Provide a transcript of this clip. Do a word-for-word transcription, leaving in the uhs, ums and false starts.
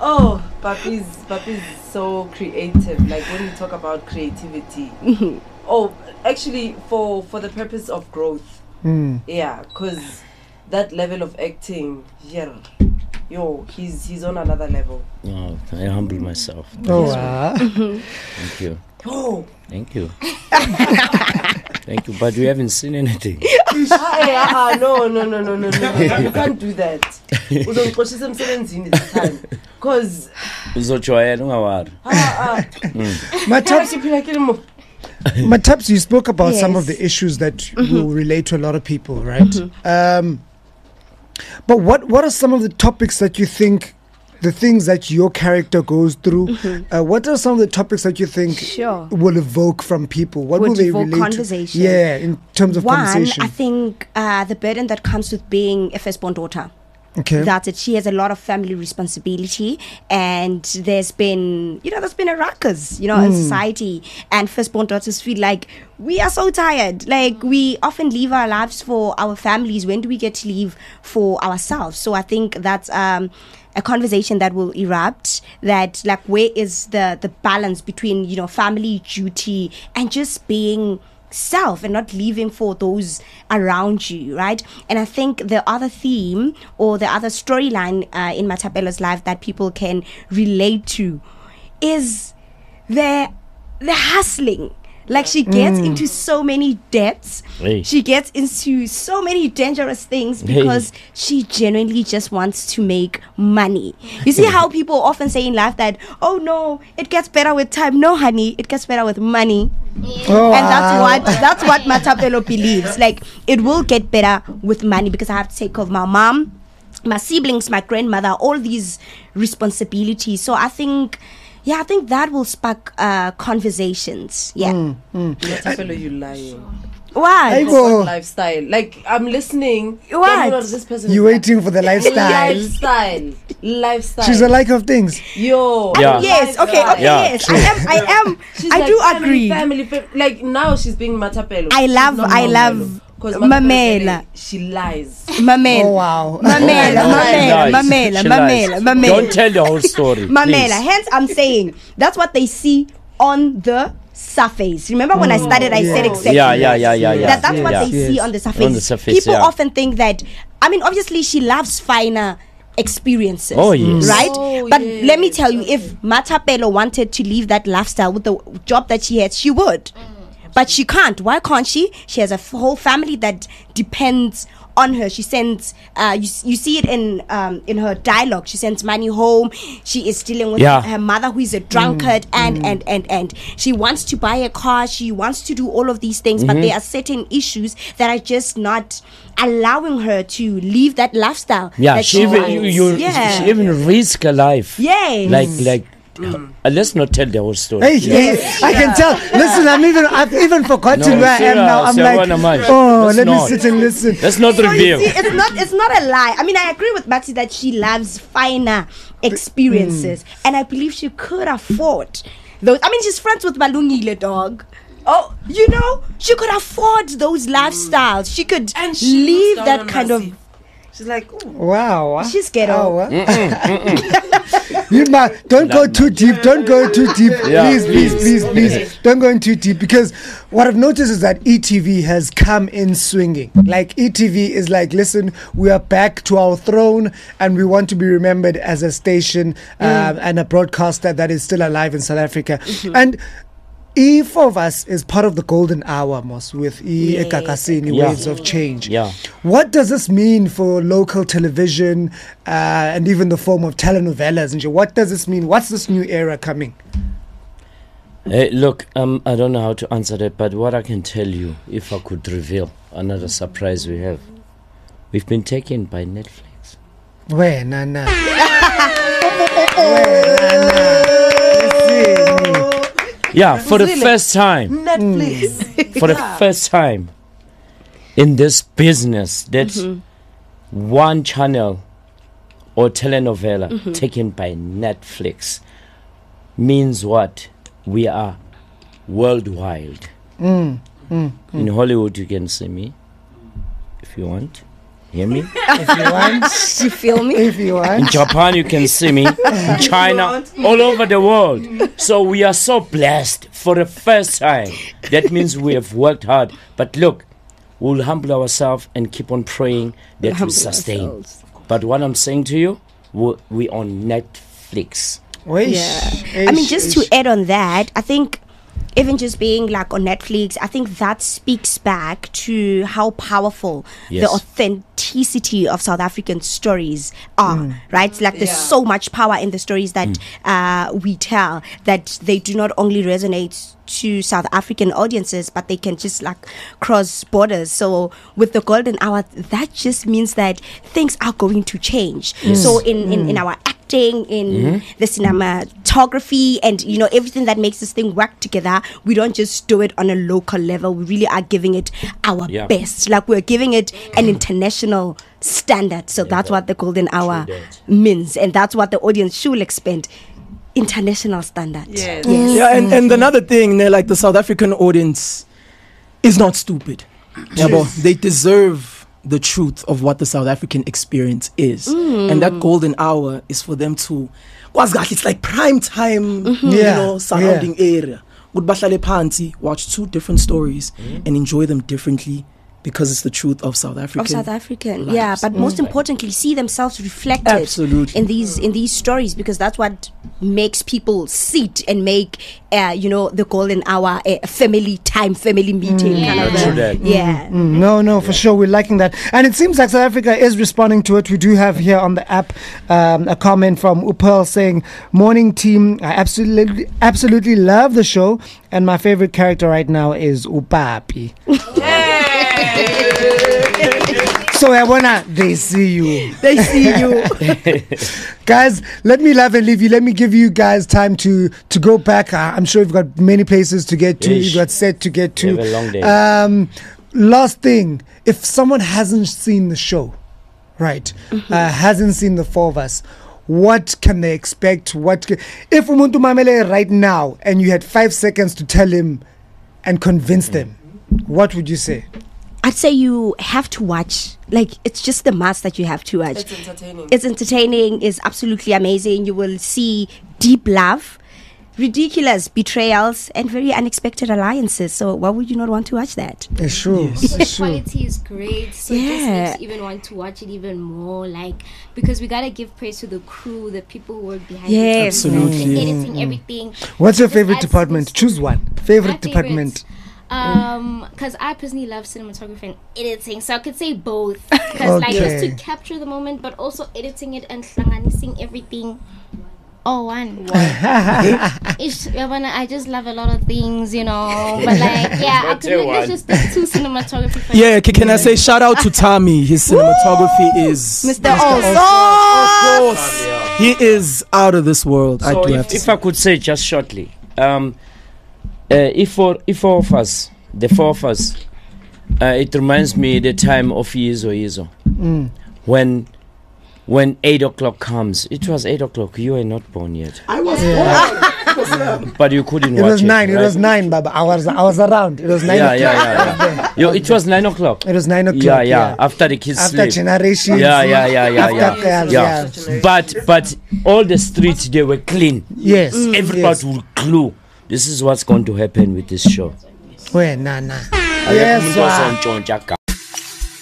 Oh, Papi's Papi's so creative. Like when you talk about creativity. Oh, actually, for for the purpose of growth. Mm. Yeah, because that level of acting, yeah, yo, he's he's on another level. Oh, I humble myself. Oh, wow. Thank you. Oh, Thank you. Thank you. But we haven't seen anything. ah, yeah, ah, no, no, no, no, no, no, no, you can't do that. Uzongixoshisa emsebenzini this time, because Uzojoyela ungawari. ah ah. Mataps, Siphila ke le mo. Mataps, you spoke about some of Yes. the issues that will relate to a lot of people, right? Um, but what what are some of the topics that you think, the things that your character goes through? Uh, what are some of the topics that you think Sure. will evoke from people? What Would will they evoke relate conversation. to? Yeah, in terms of One, conversation. I think uh, the burden that comes with being a firstborn daughter. Okay. That's it. She has a lot of family responsibility, and there's been, you know, there's been a ruckus, you know, in society, and firstborn daughters feel like we are so tired. Like we often leave our lives for our families. When do we get to leave for ourselves? So I think that's um, a conversation that will erupt. That like, where is the the balance between, you know, family duty and just being self and not leaving for those around you, right? And I think the other theme or the other storyline uh, in Matapelo's life that people can relate to is the the hustling. Like she gets into so many debts. Hey. She gets into so many dangerous things because she genuinely just wants to make money. You see how people often say in life that, oh no, it gets better with time. No, honey, it gets better with money. Oh, And that's wow. what that's what Matapelo believes. Like it will get better with money because I have to take care of my mom, my siblings, my grandmother, all these responsibilities. So I think, yeah, I think that will spark uh, conversations. Yeah. Matapelo, you lying. Why? I For go. what lifestyle? Like I'm listening. What? then, you know, this person You is waiting for the lifestyle. Lifestyle. Lifestyle. She's a like of things. Yo. Yeah. Yes. Okay. lifestyle. Okay. Yeah, yes. true. I am. I am. She's I like do family, agree. Family, fam- like now she's being Matapelo. I She's love- not I Mamelo. love 'Cause Mamela. Matapelo, she lies. Mamela. Oh, wow. Mamela. No, she Mamela. lies. Mamela. She Mamela. lies. Mamela. Don't tell the whole story. Mamela. please. Hence, I'm saying that's what they see on the surface. Remember when I started, I said yes. exactly Yeah, yeah, yeah, yeah, yeah. that. That's what yeah. they see Yes. on the surface. On the surface, People yeah. often think that. I mean, obviously, she loves finer experiences. Oh, yes. Right? Oh, but yes. let me tell you, if Matapelo wanted to leave that lifestyle with the job that she has, she would. But she can't. Why can't she? She has a f- whole family that depends on her. She sends, uh, you, you see it in um, in her dialogue. She sends money home. She is dealing with Yeah. her mother who is a drunkard, and, and, and, and she wants to buy a car. She wants to do all of these things, but there are certain issues that are just not allowing her to leave that lifestyle. Yeah, that she even wants. you, you yeah. she even risk her life. Yes. Like like. Uh, let's not tell the whole story. Hey, please. hey, I can tell. Listen, I'm even I've even forgotten No, where I am now. I'm serious, like, Yawana man. oh, Let's let not. me sit and listen. Let's not So you reveal. see, it's not it's not a lie. I mean, I agree with Matty that she loves finer experiences, and I believe she could afford those. I mean, she's friends with Malungile, dog. Oh, you know, she could afford those lifestyles. She could And she leave looks down that on kind Massive. of. She's like, ooh. Wow. She's ghetto. Oh, what? You ma, don't go too deep. Don't go too deep. Yeah, please, please, please. please, please. Don't go in too deep, because what I've noticed is that E T V has come in swinging. Like E T V is like, listen, we are back to our throne, and we want to be remembered as a station um, and a broadcaster that is still alive in South Africa. And E four of us is part of the golden hour, Mos, with E Yes. Ekakasini, Yeah. Waves of Change. Yeah. What does this mean for local television uh, and even the form of telenovelas? And what does this mean? What's this new era coming? Hey, look, um, I don't know how to answer that, but what I can tell you, if I could reveal another surprise we have, we've been taken by Netflix. Where, Nana? Where, Nana? Listen. Yeah, for the Really? first time, Netflix. for the first time in this business, that one channel or telenovela taken by Netflix means what? We are worldwide. Mm, mm, In Hollywood, you can see me if you want. Hear me? If you want, You feel me? if you In want. Japan, you can see me. In China, all over the world. So we are so blessed for the first time. That means we have worked hard. But look, we'll humble ourselves and keep on praying that we Humble sustain. ourselves. But what I'm saying to you, we we on Netflix. Weish, Yeah. I mean, eish, just eish. to add on that, I think even just being like on Netflix, I think that speaks back to how powerful Yes. the authenticity of South African stories are, right? Like there's Yeah. so much power in the stories that uh, we tell that they do not only resonate to South African audiences, but they can just like cross borders. So with the golden hour, that just means that things are going to change. So in, in, in our acting, in the cinematography, and you know everything that makes this thing work together, we don't just do it on a local level. We really are giving it our Yeah. best. Like we're giving it an international standard. So that's what the golden hour True that. means, and that's what the audience should expect. International standard. Yes. Yeah, and, and another thing, ne, like the South African audience is not stupid. Yeah, but they deserve the truth of what the South African experience is. And that golden hour is for them to, it's like prime time, you Yeah, know, surrounding area. Good bahlale phansi, watch two different stories and enjoy them differently because it's the truth of South African. Of South African, lives. yeah, but most importantly, see themselves reflected Absolutely. in these in these stories, because that's what makes people sit and make uh, you know the golden hour a family time, family meeting kind of True a, that. yeah. Mm, no, no, for sure. We're liking that. And it seems like South Africa is responding to it. We do have here on the app um, a comment from Upel saying, "Morning team, I absolutely, absolutely love the show. And my favorite character right now is Upapi." So I wanna, they see you. They see you. Guys, let me love and leave you. Let me give you guys time to to go back. Uh, I'm sure you've got many places to get to. Yeesh. You've got set to get to. You have a long day. Um, last thing, if someone hasn't seen the show, right, uh, hasn't seen the four of us, what can they expect? What ca- if umuntu mamele right now and you had five seconds to tell him and convince them, what would you say? I'd say you have to watch. Like it's just the must that you have to watch. It's entertaining. It's entertaining. It's absolutely amazing. You will see deep love, ridiculous betrayals, and very unexpected alliances. So why would you not want to watch that? It's true. Yes. It's true. Quality is great, so it Yeah. just makes you even want to watch it even more. Like because we gotta give praise to the crew, the people who work behind Yes. the scenes, Absolutely. the editing, everything. What's your Just favorite adds department? this- Choose one. My Favorite favorite, department. Um, because I personally love cinematography and editing, so I could say both. Because like just Okay. to capture the moment, but also editing it and hlanganising everything. Oh, one. Ish, yabona, I just love a lot of things, you know. But like, yeah, I But could you let's want. just stick to cinematography. For Yeah, ca- can I say shout out to Tommy? His cinematography is Mister Of Olson. course, he is out of this world. I So do have if, to if say. I could say just shortly, um, uh, if for if four of us, the four of us, uh, it reminds me the time of Yizo Yizo, Mm. when when eight o'clock comes. It was eight o'clock. You were not born yet, I was but you couldn't It watch was nine. It right? was nine, Baba. I was I was around. It was nine. Yeah, o'clock. yeah, yeah, yeah. Yo, it was nine o'clock. It was nine o'clock. Yeah, yeah. After the kids After sleep. generations. Yeah, yeah, yeah, yeah, After yeah. girls, Yeah. yeah. But but all the streets they were clean. Yes. Everybody Yes. will clue. This is what's going to happen with this show. Where, nah, nah. Akekho Yes, umuntu sir. ozantshontsha